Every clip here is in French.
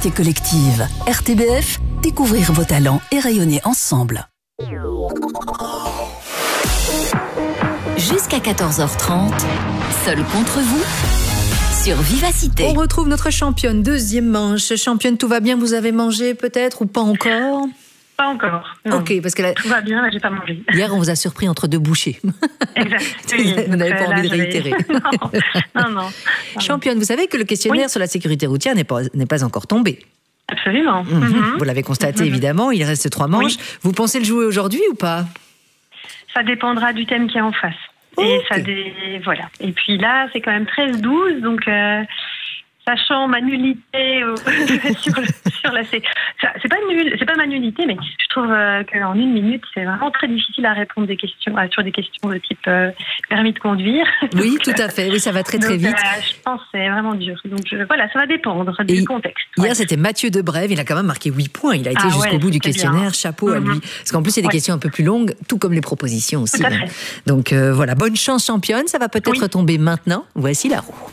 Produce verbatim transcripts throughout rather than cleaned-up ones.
fierté collective. R T B F, découvrir vos talents et rayonner ensemble. Jusqu'à quatorze heures trente, seul contre vous, sur Vivacité. On retrouve notre championne, deuxième manche. Championne, tout va bien, vous avez mangé peut-être ou pas encore? Pas encore. Non. Ok, parce que la... tout va bien, mais j'ai pas mangé. Hier, on vous a surpris entre deux bouchées. Exact. Vous n'avez pas là, envie de réitérer. non, non, non. Championne, vous savez que le questionnaire oui. sur la sécurité routière n'est pas, n'est pas encore tombé. Absolument. Mmh. Mmh. Vous l'avez constaté, mmh. évidemment, il reste trois manches. Oui. Vous pensez le jouer aujourd'hui ou pas? Ça dépendra du thème qui est en face. Okay. Et ça dé... voilà. Et puis là, c'est quand même treize douze, donc euh, sachant ma nullité sur, le, sur la c'est pas nul, c'est pas ma nullité, mais je trouve euh, qu'en une minute, c'est vraiment très difficile à répondre des questions euh, sur des questions de type euh, permis de conduire. Oui, donc, tout à fait. Oui, ça va très très donc, vite. Euh, je pense que c'est vraiment dur. Donc je, voilà, ça va dépendre du Et contexte. Hier, ouais. c'était Mathieu Debrève. Il a quand même marqué huit points. Il a été ah, jusqu'au ouais, bout du questionnaire. Bien. Chapeau mm-hmm. à lui. Parce qu'en plus, c'est des ouais. questions un peu plus longues, tout comme les propositions aussi. Tout à fait. Donc euh, voilà, bonne chance, championne. Ça va peut-être oui. tomber maintenant. Voici la roue.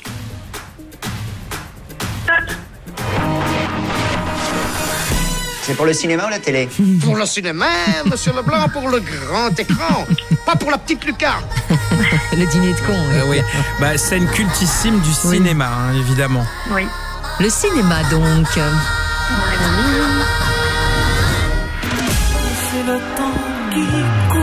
C'est pour le cinéma ou la télé? Pour le cinéma, monsieur Leblanc, pour le grand écran, pas pour la petite lucarne. Le dîner de con. Euh, oui, bah, scène cultissime du oui. cinéma, hein, évidemment. Oui. Le cinéma, donc. C'est le temps qui court.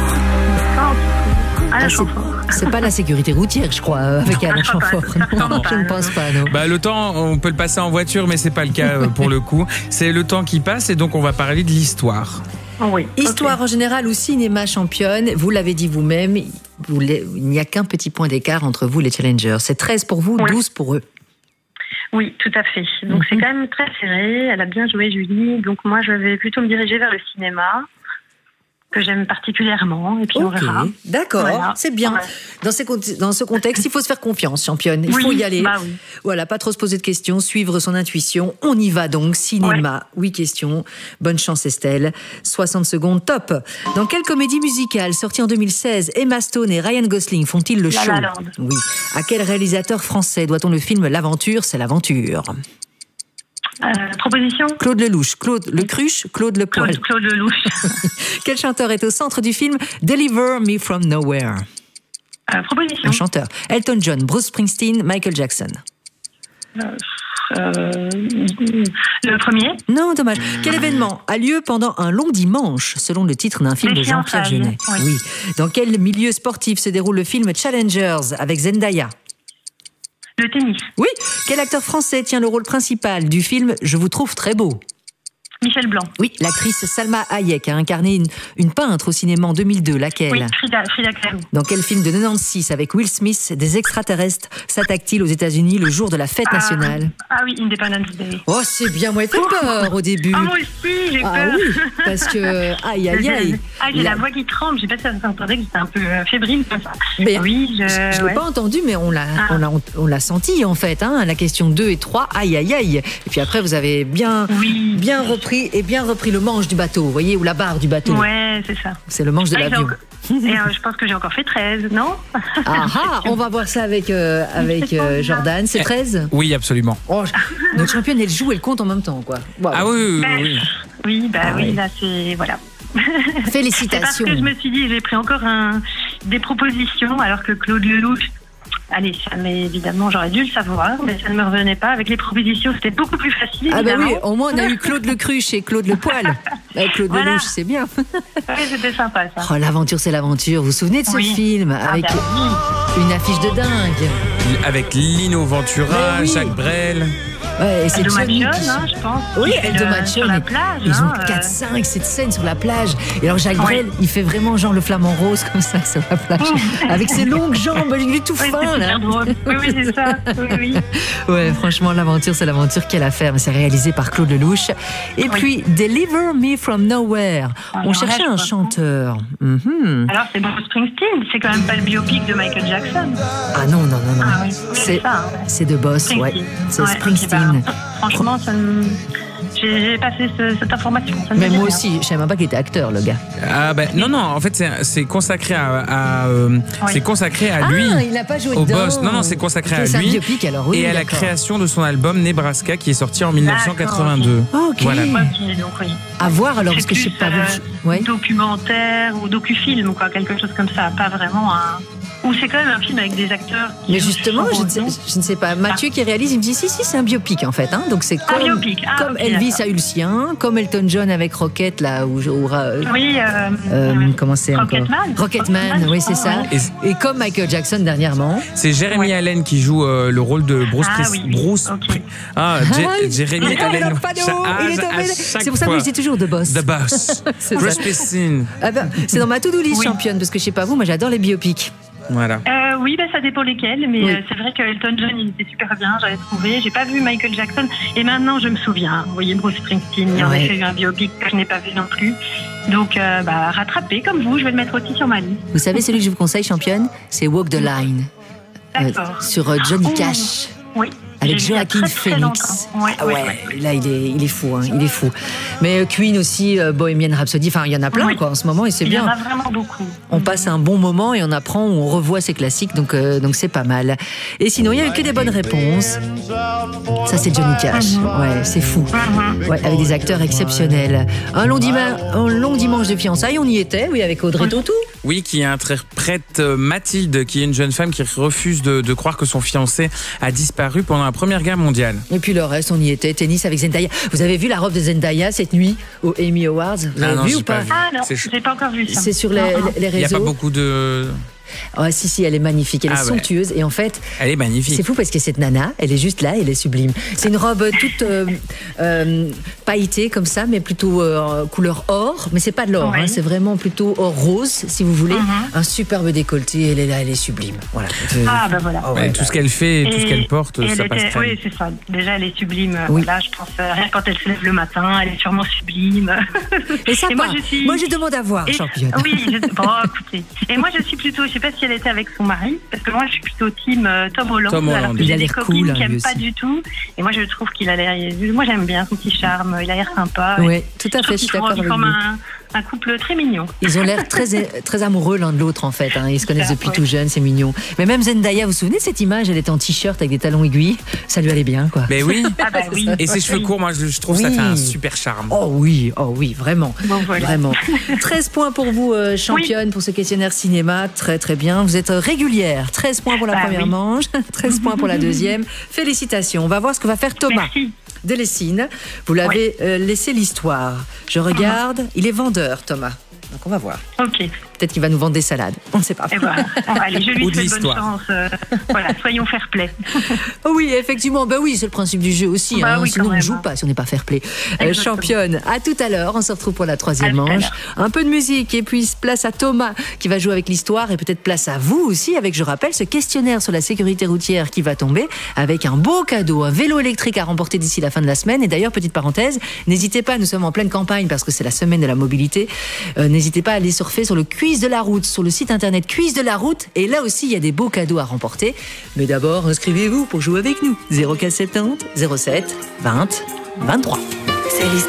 Ah, c'est pas la sécurité routière, je crois, avec Alain Chamfort. Non, non, je ne pense pas, non. Bah, le temps, on peut le passer en voiture, mais c'est pas le cas pour le coup. C'est le temps qui passe et donc on va parler de l'histoire. Oh oui. Histoire okay. en général ou cinéma, championne. Vous l'avez dit vous-même, vous, il n'y a qu'un petit point d'écart entre vous, les challengers. C'est treize pour vous, oui. douze pour eux. Oui, tout à fait. Donc mm-hmm. c'est quand même très serré. Elle a bien joué, Julie. Donc moi, je vais plutôt me diriger vers le cinéma, que j'aime particulièrement, et puis okay. on verra. D'accord, voilà. C'est bien. Ouais. Dans, ces, dans ce contexte, il faut se faire confiance, championne. Il oui, faut y aller. Bah oui. Voilà, pas trop se poser de questions, suivre son intuition. On y va donc. Cinéma, ouais. oui questions. Bonne chance, Estelle. soixante secondes, top. Dans quelle comédie musicale sortie en deux mille seize, Emma Stone et Ryan Gosling font-ils le La show? La Land. Oui. À quel réalisateur français doit-on le film L'aventure, c'est l'aventure? Euh, proposition. Claude Lelouch, Claude Lecruche, Claude Lepoil. Claude, Claude Lelouch. Quel chanteur est au centre du film Deliver Me From Nowhere? euh, Proposition. Un chanteur. Elton John, Bruce Springsteen, Michael Jackson. Euh, euh, le premier. Non, dommage. Quel événement a lieu pendant un long dimanche, selon le titre d'un film Les de Jean-Pierre Jeunet? Oui. oui. Dans quel milieu sportif se déroule le film Challengers avec Zendaya? Le tennis. Oui. Quel acteur français tient le rôle principal du film Je vous trouve très beau? Michel Blanc. Oui, l'actrice Salma Hayek a incarné une, une peintre au cinéma en deux mille deux. Laquelle? Oui, Frida, Frida Kahlo. Dans quel film de quatre-vingt-seize avec Will Smith, des extraterrestres s'attaquent-ils aux États-Unis le jour de la fête ah, nationale? Ah oui, Independence Day. Oh, c'est bien, moi, elle fait peur au début. Ah, moi aussi, j'ai ah, peur. Oui, parce que, aïe, aïe, aïe. Ah, j'ai la... la voix qui tremble, j'ai pas si ça s'entendait que j'étais un peu fébrile comme ça. Mais, oui, je je l'ai ouais. pas entendu, mais on l'a, ah. on l'a, on l'a senti en fait. Hein, la question deux et trois, aïe, aïe, aïe. Et puis après, vous avez bien, oui. bien repris et bien repris le manche du bateau, vous voyez, ou la barre du bateau. Ouais, c'est ça. C'est le manche de ah, l'avion. Encore... Et euh, je pense que j'ai encore fait treize, non? Ah ah, on va voir ça avec, euh, avec euh, Jordan. C'est treize? Oui, absolument. Oh, notre championne, elle joue, elle compte en même temps, quoi. Wow. Ah oui, oui, bah, oui. Oui, bah ah, oui, oui, là, c'est... Voilà. Félicitations. C'est parce que je me suis dit, j'ai pris encore un, des propositions, alors que Claude Lelouch, allez, ça m'est, évidemment, j'aurais dû le savoir, mais ça ne me revenait pas. Avec les propositions, c'était beaucoup plus facile. Ah bah évidemment. oui, au moins on a eu Claude Lecruche et Claude Lepoil. Claude voilà. Lelouch, c'est bien. Oui, c'était sympa ça. Oh, l'aventure, c'est l'aventure. Vous vous souvenez de ce oui. film avec ah, bah, une affiche de dingue? Avec Lino Ventura, oui. Jacques Brel. Ouais, et c'est Johnny, hein, je pense. Oui, Eldo Machon. Sur la plage. Ils hein, ont quatre cinq, cette scène sur la plage. Et alors Jacques Brel, oui. il fait vraiment genre le flamant rose comme ça sur la plage. Avec ses longues jambes, il est tout oui, fin là. Drôle. Oui, oui, c'est ça. Oui, oui. Ouais, franchement, l'aventure, c'est l'aventure qu'elle a fait. C'est réalisé par Claude Lelouch. Et oui. puis, Deliver Me From Nowhere. Alors, On cherchait un chanteur. Mm-hmm. Alors, c'est Bruce Springsteen. C'est quand même pas le biopic de Michael Jackson. Ah non, non, non, non. Ah, oui. C'est, c'est ça. Hein. C'est de Boss, ouais. C'est ouais, Springsteen. Okay, bah, franchement, ça me... J'ai j'ai passé ce- cette information. Ça me Mais dit moi rien. aussi, je savais même pas qu'il était acteur, le gars. Ah ben non non, en fait c'est c'est consacré à, à, euh, Oui. c'est consacré à lui. Ah, il n'a pas joué au dedans. boss. Non non, c'est consacré Ok, à c'est un lui biopic, alors, oui, et à la d'accord. création de son album Nebraska qui est sorti en mille neuf cent quatre-vingt-deux. Ah, ok. Voilà. Ok, donc oui. À voir alors, parce C'est que je sais plus, pas. euh, vous- Ouais. documentaire ou docu-film, quoi, quelque chose comme ça. Pas vraiment un. Ou c'est quand même un film avec des acteurs. Qui Mais jouent justement, sur je ne, sais, rôle, je ne sais pas. Mathieu qui réalise, il me dit si, si, c'est un biopic en fait. Hein. Donc c'est Un comme, biopic. Ah, comme ok, Elvis d'accord. a eu le sien, comme Elton John avec Rocket, là, où. où euh, Oui, euh, euh, oui. comment c'est encore Rocketman. Rocketman, oui, c'est ça. Et Et comme Michael Jackson dernièrement. c'est Jeremy Ouais. Allen qui joue euh, le rôle de Bruce Ah Pris- oui, oui. Bruce Ok. Pri- Ah, Je- Ah, Jeremy il est tombé Allen. dans le panneau, Ah, il est à tombé- chaque C'est pour ça que fois. je dis toujours The Boss. The Boss. C'est Bruce ça. Springsteen. Ah ben, c'est dans ma to-do list Oui. championne, parce que je sais pas vous, moi j'adore les biopics. Voilà. Euh, oui, ben, ça dépend lesquels, mais Oui. euh, c'est vrai que Elton John, il était super bien, j'avais trouvé. J'ai pas vu Michael Jackson, et maintenant je me souviens. Vous voyez, Bruce Springsteen, il y en a Ouais. fait eu un biopic que je n'ai pas vu non plus. Donc, euh, bah, rattrapé comme vous, je vais le mettre aussi sur ma liste. Vous savez, celui que je vous conseille, championne, c'est Walk the Line. Euh, D'accord. sur euh, Johnny Oh. Cash. Oui. Avec J'ai vu il y a Joaquin très, très Phoenix. longtemps. Ouais, Ah ouais, ouais, ouais. là il est, il est fou, hein, il est fou. Mais euh, Queen aussi, euh, Bohemian Rhapsody, enfin il y en a plein Oui. quoi en ce moment et c'est Il y en bien. a vraiment beaucoup. On passe un bon moment et on apprend, on revoit ses classiques, donc euh, donc c'est pas mal. Et sinon il y a eu que des bonnes réponses. Ça c'est Johnny Cash, ouais c'est fou. Mhm. Ouais, avec des acteurs exceptionnels. Un long, dima- un long dimanche de fiançailles, on y était, oui, avec Audrey Tautou. Oui, qui interprète euh, Mathilde, qui est une jeune femme qui refuse de, de croire que son fiancé a disparu pendant la Première Guerre mondiale. Et puis le reste, on y était, tennis avec Zendaya. Vous avez vu la robe de Zendaya cette nuit aux Emmy Awards? Vous Ah avez non, vu j'ai ou pas, pas vu. Ah non, C'est chou- j'ai pas encore vu ça. C'est sur les, Non, non. les Il n'y a réseaux. pas beaucoup de... Ah si, si, elle est magnifique, elle est Ah ouais. somptueuse. Et en fait, Elle est magnifique. c'est fou parce que cette nana, elle est juste là, elle est sublime. C'est une robe toute euh, euh, pailletée comme ça, mais plutôt euh, couleur or. Mais c'est pas de l'or, Ouais. hein, c'est vraiment plutôt or rose, si vous voulez. Mhm. Un superbe décolleté, elle est là, elle est sublime. Voilà. Ah ben voilà. Ah ouais, Ouais, bah, tout ce qu'elle fait et tout ce Et- qu'elle porte, et ça elle passe était- très Oui, bien. c'est ça. Déjà, elle est sublime. Oui. Là, je pense, euh, rien que quand elle se lève le matin, elle est sûrement sublime. Et ça, Et moi, je suis- moi, je demande à voir, Et- championne. Oui, je- bon, écoutez. Et moi, je suis plutôt, je sais pas si elle était avec son mari, parce que moi, je suis plutôt team euh, Tom Holland. Tom alors Holland. que Il j'ai a des l'air copines cool, hein, qui lui aiment pas aussi. du tout. Et moi, je trouve qu'il a l'air. Moi, j'aime bien son petit charme. Il a l'air sympa. Oui, tout à Je trouve fait, je suis qu'ils d'accord forment- avec ils forment vous. un, un couple très mignon. Ils ont l'air très, très amoureux l'un de l'autre en fait. Hein. Ils se connaissent ça, depuis ouais. tout jeune, c'est mignon. Mais même Zendaya, vous vous souvenez de cette image? Elle était en t-shirt avec des talons aiguilles. Ça lui allait bien, quoi. Mais oui. Ah bah oui. Et ses cheveux courts, moi je je trouve que ça Oui. fait un super charme. Oh oui, oh oui, vraiment. Bon, voilà. Vraiment. treize points pour vous, euh, championne, pour ce questionnaire cinéma. Très, très bien. Vous êtes euh, régulière. treize points pour la Bah première oui. manche, treize points pour la deuxième. Félicitations. On va voir ce que va faire Thomas Merci. de Lessines. Vous l'avez euh, laissé l'histoire. Je regarde. Il est vendeur, Thomas. Donc on va voir. Ok. Peut-être qu'il va nous vendre des salades. On ne sait pas. Et voilà. Bon, allez, je lui Ou de souhaite bonne l'histoire. chance. euh, voilà, soyons fair play. Oh oui, effectivement, ben oui, c'est le principe du jeu aussi. Bah hein. oui, Sinon, quand on ne même, joue hein. pas si on n'est pas fair play. Euh, Exactement. championne, à tout à l'heure. On se retrouve pour la troisième À tout à manche. l'heure. Un peu de musique et puis place à Thomas qui va jouer avec l'histoire et peut-être place à vous aussi avec, je rappelle, ce questionnaire sur la sécurité routière qui va tomber avec un beau cadeau, un vélo électrique à remporter d'ici la fin de la semaine. Et d'ailleurs, petite parenthèse, n'hésitez pas, nous sommes en pleine campagne parce que c'est la semaine de la mobilité. Euh, n'hésitez pas à aller surfer sur le quiz de la route, sur le site internet Quiz de la route. Et là aussi, il y a des beaux cadeaux à remporter. Mais d'abord, inscrivez-vous pour jouer avec nous. zéro quatre soixante-dix, zéro sept, vingt, vingt-trois. C'est l'histoire.